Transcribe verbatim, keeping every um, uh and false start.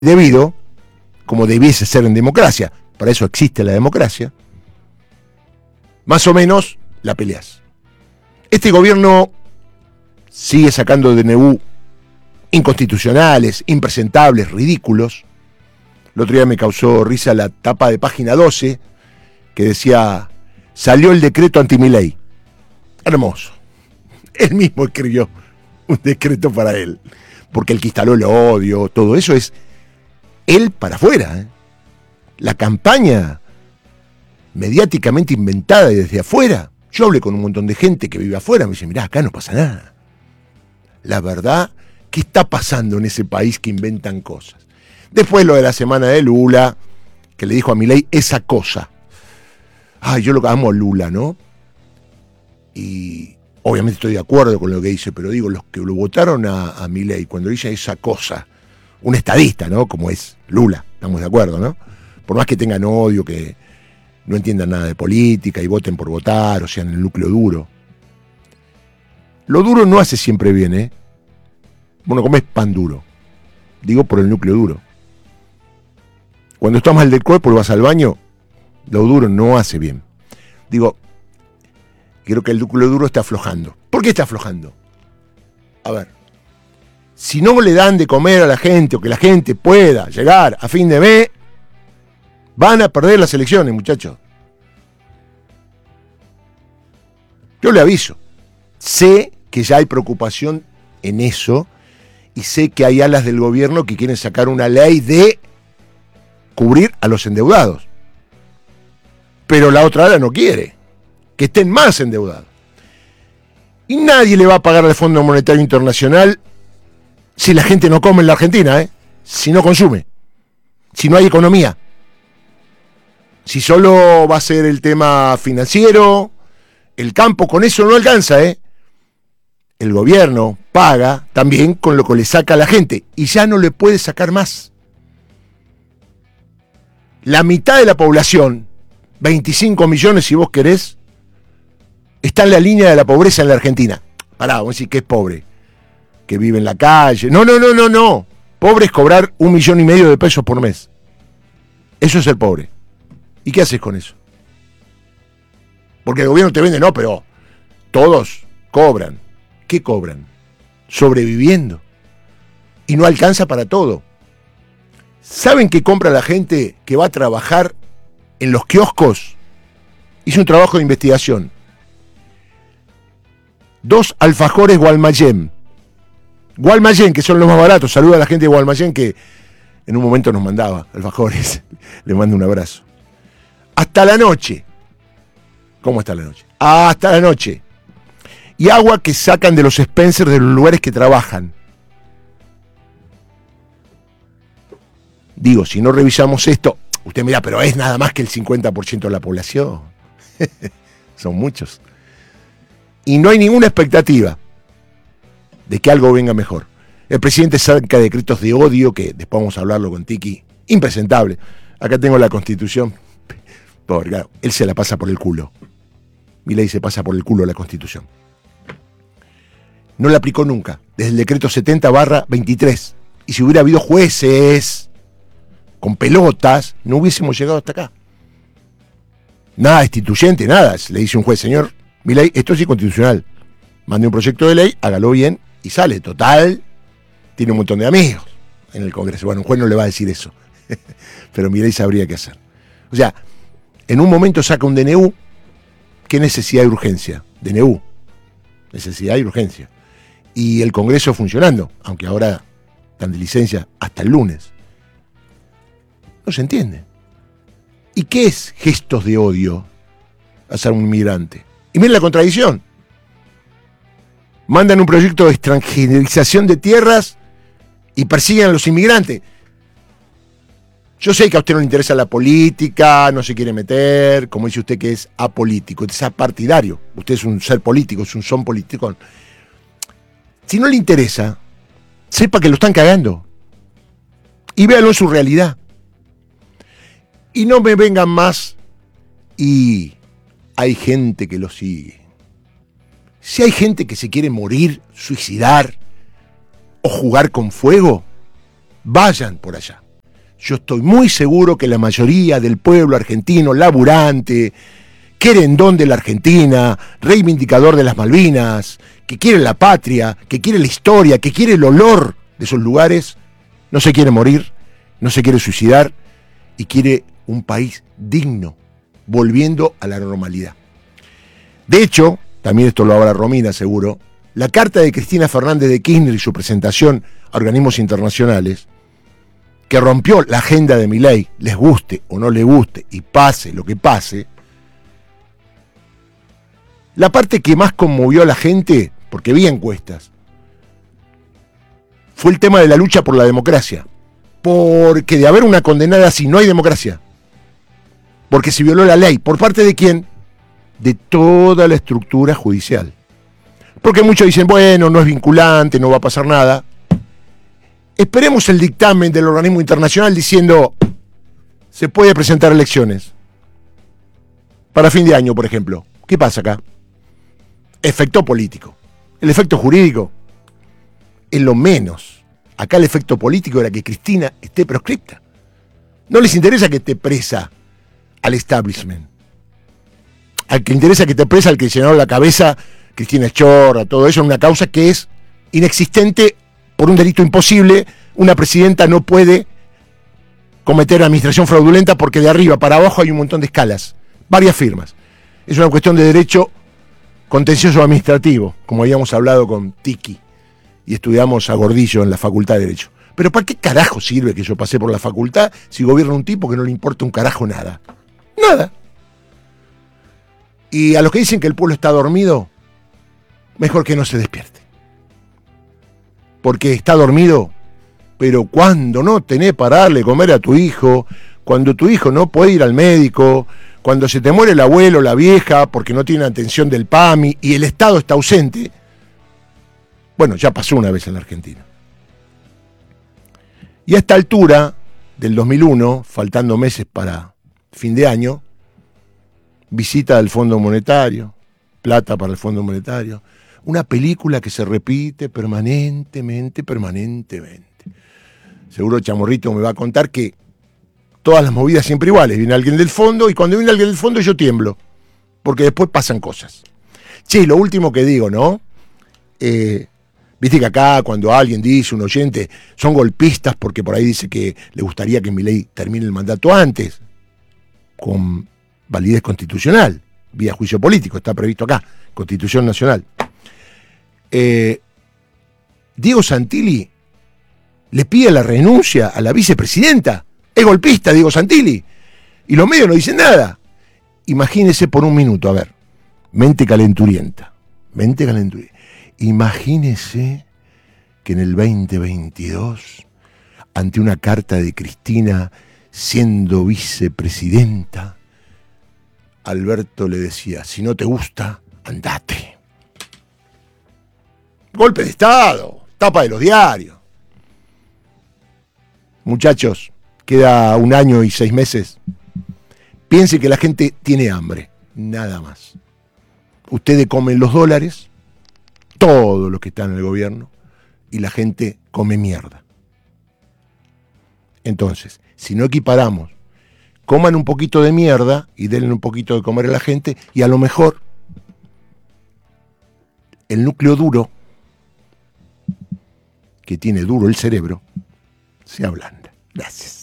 debido, como debiese ser en democracia, para eso existe la democracia, más o menos la peleas. Este gobierno sigue sacando D N U inconstitucionales, impresentables, ridículos. El otro día me causó risa la tapa de página doce que decía: salió el decreto anti-Milei. Hermoso. Él mismo escribió un decreto para él, porque el que instaló el odio, todo eso es él para afuera, ¿eh? La campaña mediáticamente inventada desde afuera. Yo hablé con un montón de gente que vive afuera, me dice: mirá, acá no pasa nada. La verdad, ¿qué está pasando en ese país que inventan cosas? Después lo de la semana de Lula, que le dijo a Milei esa cosa. Ay, yo lo amo a Lula, ¿no? Y obviamente estoy de acuerdo con lo que dice, pero digo, los que lo votaron a, a Milei, cuando dice esa cosa, un estadista, ¿no? Como es Lula, estamos de acuerdo, ¿no? Por más que tengan odio, que no entiendan nada de política y voten por votar, o sea, en el núcleo duro. Lo duro no hace siempre bien, ¿eh? Bueno, comes pan duro. Digo por el núcleo duro. Cuando estás mal del cuerpo y vas al baño, lo duro no hace bien. Digo, creo que el núcleo duro está aflojando. ¿Por qué está aflojando? A ver, si no le dan de comer a la gente o que la gente pueda llegar a fin de mes, van a perder las elecciones, muchachos. Yo le aviso. Sé que ya hay preocupación en eso y sé que hay alas del gobierno que quieren sacar una ley de cubrir a los endeudados. Pero la otra ala no quiere que estén más endeudados. Y nadie le va a pagar al Fondo Monetario Internacional si la gente no come en la Argentina, ¿eh? Si no consume, si no hay economía. Si solo va a ser el tema financiero, el campo, con eso no alcanza, ¿eh? El gobierno paga también con lo que le saca a la gente y ya no le puede sacar más. La mitad de la población, veinticinco millones si vos querés, está en la línea de la pobreza en la Argentina. Pará, vos decís que es pobre, que vive en la calle. No, no, no, no, no. Pobre es cobrar un millón y medio de pesos por mes. Eso es ser pobre. ¿Y qué haces con eso? Porque el gobierno te vende, no, pero todos cobran. ¿Qué cobran? Sobreviviendo. Y no alcanza para todo. ¿Saben qué compra la gente que va a trabajar en los kioscos? Hice un trabajo de investigación. Dos alfajores Gualmayén. Gualmayén, que son los más baratos. Saluda a la gente de Gualmayén que en un momento nos mandaba alfajores. Le mando un abrazo. Hasta la noche. ¿Cómo hasta la noche? Hasta la noche. Y agua que sacan de los Spencer de los lugares que trabajan. Digo, si no revisamos esto, usted mira, pero es nada más que el cincuenta por ciento de la población. Son muchos. Y no hay ninguna expectativa de que algo venga mejor. El presidente saca decretos de odio, que después vamos a hablarlo con Tiki, impresentable. Acá tengo la Constitución. Pobre, claro, él se la pasa por el culo. Milei se pasa por el culo la Constitución. No la aplicó nunca, desde el decreto setenta barra veintitrés. Y si hubiera habido jueces con pelotas, no hubiésemos llegado hasta acá. Nada instituyente, nada. Le dice un juez: señor Milei, esto es inconstitucional. Mande un proyecto de ley, hágalo bien y sale. Total, tiene un montón de amigos en el Congreso. Bueno, un juez no le va a decir eso. Pero Milei sabría qué hacer. O sea, en un momento saca un D N U. ¿Qué necesidad de urgencia? D N U. Necesidad y urgencia. Y el Congreso funcionando, aunque ahora están de licencia hasta el lunes. No se entiende. ¿Y qué es gestos de odio hacia un inmigrante? Y miren la contradicción. Mandan un proyecto de extranjerización de tierras y persiguen a los inmigrantes. Yo sé que a usted no le interesa la política, no se quiere meter, como dice usted que es apolítico, es apartidario. Usted es un ser político, es un son político. Si no le interesa, sepa que lo están cagando. Y véalo en su realidad. Y no me vengan más y hay gente que lo sigue. Si hay gente que se quiere morir, suicidar o jugar con fuego, vayan por allá. yo estoy muy seguro que la mayoría del pueblo argentino laburante, querendón de la Argentina, reivindicador de las Malvinas, que quiere la patria, que quiere la historia, que quiere el olor de esos lugares, no se quiere morir, no se quiere suicidar y quiere un país digno, volviendo a la normalidad. De hecho, también esto lo habla Romina seguro, la carta de Cristina Fernández de Kirchner y su presentación a organismos internacionales, que rompió la agenda de Milei, les guste o no les guste, y pase lo que pase, la parte que más conmovió a la gente, porque vi encuestas, fue el tema de la lucha por la democracia. Porque de haber una condenada así no hay democracia. Porque se violó la ley. ¿Por parte de quién? De toda la estructura judicial. Porque muchos dicen, bueno, no es vinculante, no va a pasar nada. Esperemos el dictamen del organismo internacional diciendo, se puede presentar elecciones. Para fin de año, por ejemplo. ¿Qué pasa acá? Efecto político. El efecto jurídico es lo menos. Acá el efecto político era que Cristina esté proscripta. No les interesa que esté presa al establishment. Al que interesa que esté presa al que llenó la cabeza Cristina Chorra, todo eso, en una causa que es inexistente por un delito imposible. Una presidenta no puede cometer administración fraudulenta porque de arriba para abajo hay un montón de escalas, varias firmas. Es una cuestión de derecho contencioso administrativo, como habíamos hablado con Tiki y estudiamos a Gordillo en la Facultad de Derecho. Pero ¿para qué carajo sirve que yo pasé por la facultad si gobierna un tipo que no le importa un carajo nada? Nada. Y a los que dicen que el pueblo está dormido, mejor que no se despierte. Porque está dormido, pero cuando no tenés para darle comer a tu hijo, cuando tu hijo no puede ir al médico, cuando se te muere el abuelo o la vieja porque no tiene atención del PAMI y el Estado está ausente, bueno, ya pasó una vez en la Argentina. Y a esta altura del dos mil uno, faltando meses para fin de año, visita del Fondo Monetario, plata para el Fondo Monetario, una película que se repite permanentemente, permanentemente. Seguro Chamorrito me va a contar que todas las movidas siempre iguales. Viene alguien del fondo y cuando viene alguien del fondo yo tiemblo, porque después pasan cosas. Che, lo último que digo, ¿no? Eh, Viste que acá cuando alguien dice, un oyente, son golpistas porque por ahí dice que le gustaría que Milei termine el mandato antes, con validez constitucional, vía juicio político, está previsto acá, Constitución Nacional. Eh, Diego Santilli le pide la renuncia a la vicepresidenta. Es golpista Diego Santilli. Y los medios no dicen nada. Imagínese por un minuto, a ver, mente calenturienta, mente calenturienta. Imagínese que en el veinte veintidós, ante una carta de Cristina siendo vicepresidenta, Alberto le decía, si no te gusta, andate. Golpe de Estado, tapa de los diarios. Muchachos, queda un año y seis meses. Piense que la gente tiene hambre, nada más. Ustedes comen los dólares, todo lo que está en el gobierno, y la gente come mierda. Entonces, si no equiparamos, coman un poquito de mierda y denle un poquito de comer a la gente, y a lo mejor el núcleo duro, que tiene duro el cerebro, se ablanda. Gracias.